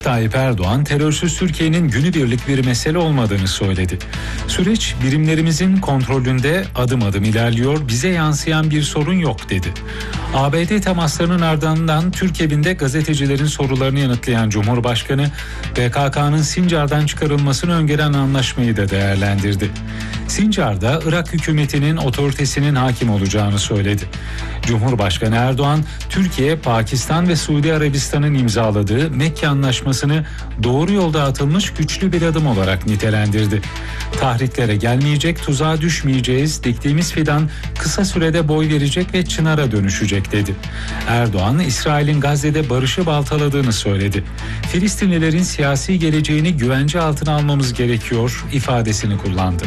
Tayyip Erdoğan, terörsüz Türkiye'nin günübirlik bir mesele olmadığını söyledi. Süreç birimlerimizin kontrolünde adım adım ilerliyor, bize yansıyan bir sorun yok dedi. ABD temaslarının ardından Türk evinde gazetecilerin sorularını yanıtlayan Cumhurbaşkanı, PKK'nın Sincar'dan çıkarılmasını öngören anlaşmayı da değerlendirdi. Sincar'da Irak hükümetinin otoritesinin hakim olacağını söyledi. Cumhurbaşkanı Erdoğan, Türkiye, Pakistan ve Suudi Arabistan'ın imzaladığı Mekke Anlaşması'nı doğru yolda atılmış güçlü bir adım olarak nitelendirdi. Tahriklere gelmeyecek, tuzağa düşmeyeceğiz, diktiğimiz fidan kısa sürede boy verecek ve çınara dönüşecek dedi. Erdoğan, İsrail'in Gazze'de barışı baltaladığını söyledi. Filistinlilerin siyasi geleceğini güvence altına almamız gerekiyor ifadesini kullandı.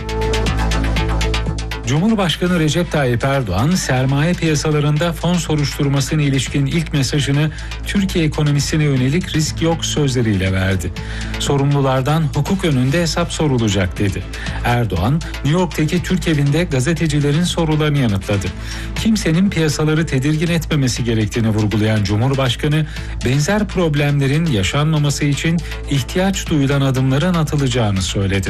Cumhurbaşkanı Recep Tayyip Erdoğan, sermaye piyasalarında fon soruşturmasına ilişkin ilk mesajını Türkiye ekonomisine yönelik risk yok sözleriyle verdi. Sorumlulardan hukuk önünde hesap sorulacak dedi. Erdoğan, New York'taki Türk evinde gazetecilerin sorularını yanıtladı. Kimsenin piyasaları tedirgin etmemesi gerektiğini vurgulayan Cumhurbaşkanı, benzer problemlerin yaşanmaması için ihtiyaç duyulan adımların atılacağını söyledi.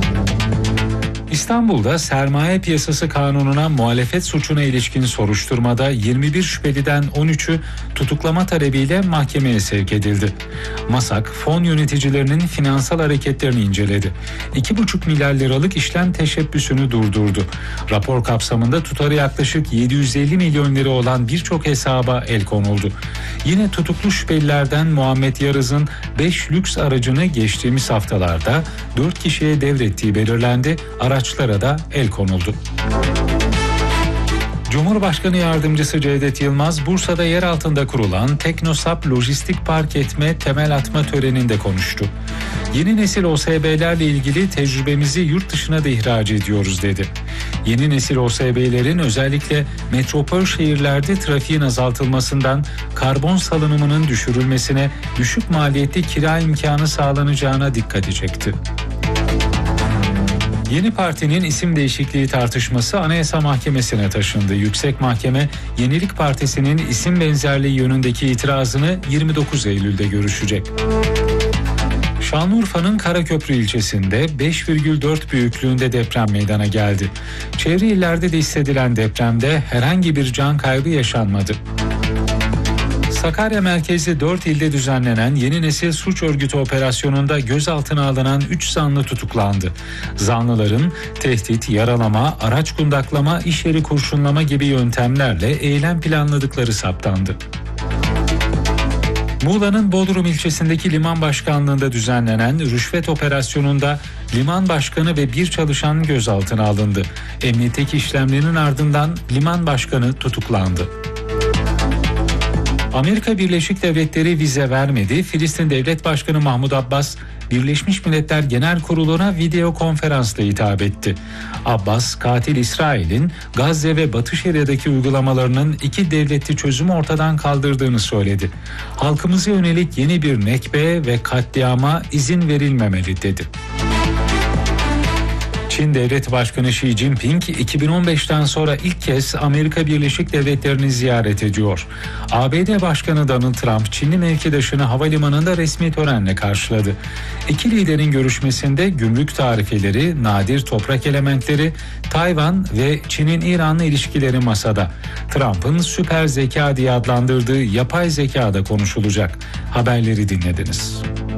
İstanbul'da sermaye piyasası kanununa muhalefet suçuna ilişkin soruşturmada 21 şüpheliden 13'ü tutuklama talebiyle mahkemeye sevk edildi. MASAK, fon yöneticilerinin finansal hareketlerini inceledi. 2,5 milyar liralık işlem teşebbüsünü durdurdu. Rapor kapsamında tutarı yaklaşık 750 milyon lira olan birçok hesaba el konuldu. Yine tutuklu şüphelilerden Muhammed Yarız'ın 5 lüks aracını geçtiğimiz haftalarda 4 kişiye devrettiği belirlendi. Araçlara da el konuldu. Cumhurbaşkanı Yardımcısı Cevdet Yılmaz, Bursa'da yer altında kurulan Teknosap Lojistik Park etme temel atma töreninde konuştu. Yeni nesil OSB'lerle ilgili tecrübemizi yurt dışına da ihraç ediyoruz dedi. Yeni nesil OSB'lerin özellikle metropol şehirlerde trafiğin azaltılmasından karbon salınımının düşürülmesine, düşük maliyetli kira imkanı sağlanacağına dikkat çekti. Yeni partinin isim değişikliği tartışması Anayasa Mahkemesi'ne taşındı. Yüksek Mahkeme, Yenilik Partisi'nin isim benzerliği yönündeki itirazını 29 Eylül'de görüşecek. Şanlıurfa'nın Karaköprü ilçesinde 5,4 büyüklüğünde deprem meydana geldi. Çevre illerde de hissedilen depremde herhangi bir can kaybı yaşanmadı. Sakarya merkezli 4 ilde düzenlenen yeni nesil suç örgütü operasyonunda gözaltına alınan 3 zanlı tutuklandı. Zanlıların tehdit, yaralama, araç kundaklama, iş yeri kurşunlama gibi yöntemlerle eylem planladıkları saptandı. Muğla'nın Bodrum ilçesindeki liman başkanlığında düzenlenen rüşvet operasyonunda liman başkanı ve bir çalışan gözaltına alındı. Emniyetteki işlemlerin ardından liman başkanı tutuklandı. Amerika Birleşik Devletleri vize vermedi. Filistin Devlet Başkanı Mahmud Abbas, Birleşmiş Milletler Genel Kurulu'na video konferansla hitap etti. Abbas, katil İsrail'in Gazze ve Batı Şeria'daki uygulamalarının iki devletli çözümü ortadan kaldırdığını söyledi. Halkımıza yönelik yeni bir nekbe ve katliama izin verilmemeli dedi. Çin Devlet Başkanı Xi Jinping 2015'ten sonra ilk kez Amerika Birleşik Devletleri'ni ziyaret ediyor. ABD Başkanı Donald Trump, Çinli mevkidaşını havalimanında resmi törenle karşıladı. İki liderin görüşmesinde gümrük tarifeleri, nadir toprak elementleri, Tayvan ve Çin'in İran'la ilişkileri masada. Trump'ın süper zeka diye adlandırdığı yapay zeka da konuşulacak. Haberleri dinlediniz.